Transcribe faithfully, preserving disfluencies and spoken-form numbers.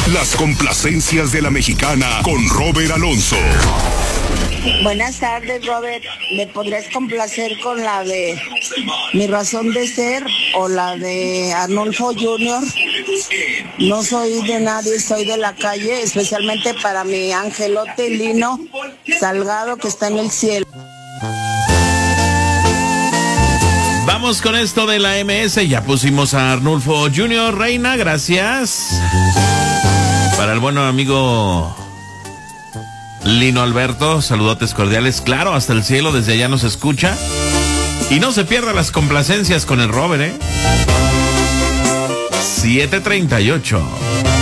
Las complacencias de la mexicana con Robert Alonso. Buenas tardes, Robert. ¿Me podrías complacer con la de Mi Razón de Ser o la de Arnulfo junior? No soy de nadie, soy de la calle, especialmente para mi angelote Lino Salgado que está en el cielo. Vamos con esto de la M S. Ya pusimos a Arnulfo junior Reina, gracias. Para el bueno amigo Lino Alberto, saludotes cordiales. Claro, hasta el cielo, desde allá nos escucha. Y no se pierda las complacencias con el Robert, ¿eh? siete treinta y ocho.